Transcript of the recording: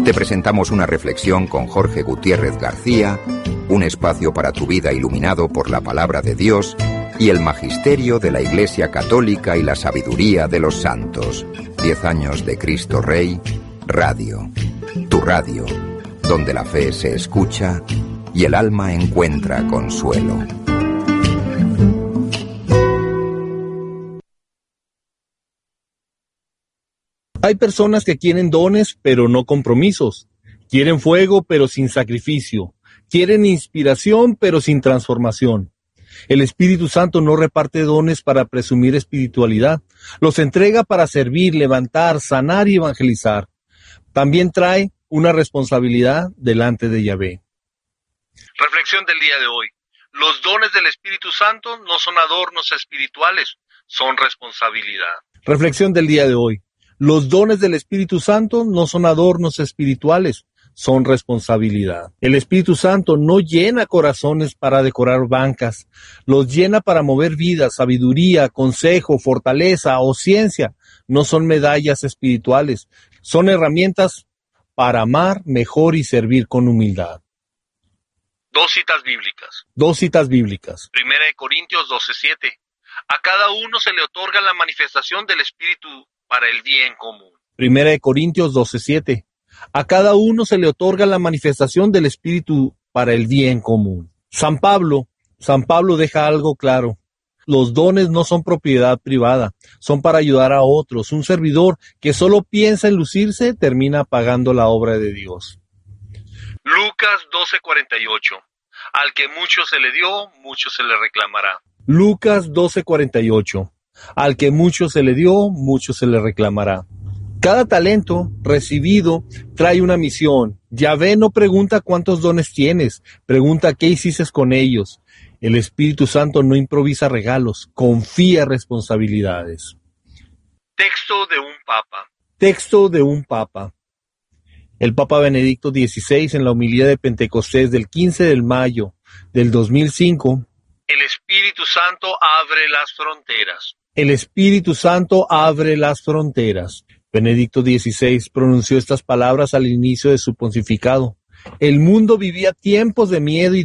Te presentamos una reflexión con Jorge Gutiérrez García, un espacio para tu vida iluminado por la palabra de Dios y el magisterio de la Iglesia Católica y la sabiduría de los santos. 10 años de Cristo Rey, Radio. Tu radio, donde la fe se escucha y el alma encuentra consuelo. Hay personas que quieren dones, pero no compromisos. Quieren fuego, pero sin sacrificio. Quieren inspiración, pero sin transformación. El Espíritu Santo no reparte dones para presumir espiritualidad. Los entrega para servir, levantar, sanar y evangelizar. También trae una responsabilidad delante de Yahvé. Reflexión del día de hoy. Los dones del Espíritu Santo no son adornos espirituales, son responsabilidad. Reflexión del día de hoy. Los dones del Espíritu Santo no son adornos espirituales, son responsabilidad. El Espíritu Santo no llena corazones para decorar bancas, los llena para mover vidas, sabiduría, consejo, fortaleza o ciencia. No son medallas espirituales, son herramientas para amar mejor y servir con humildad. Dos citas bíblicas. Dos citas bíblicas. 1 Corintios 12:7. A cada uno se le otorga la manifestación del Espíritu para el bien común. 1 Corintios 12:7. A cada uno se le otorga la manifestación del Espíritu para el bien común. San Pablo deja algo claro. Los dones no son propiedad privada, son para ayudar a otros. Un servidor que solo piensa en lucirse termina pagando la obra de Dios. Lucas 12:48. Al que mucho se le dio, mucho se le reclamará. Lucas 12:48. Al que mucho se le dio, mucho se le reclamará. Cada talento recibido trae una misión. Yahvé no pregunta cuántos dones tienes, pregunta qué hiciste con ellos. El Espíritu Santo no improvisa regalos, confía responsabilidades. Texto de un papa. Texto de un papa. El Papa Benedicto XVI, en la homilía de Pentecostés del 15 de mayo del 2005, el Espíritu Santo abre las fronteras. El Espíritu Santo abre las fronteras. Benedicto XVI pronunció estas palabras al inicio de su pontificado. El mundo vivía tiempos de miedo y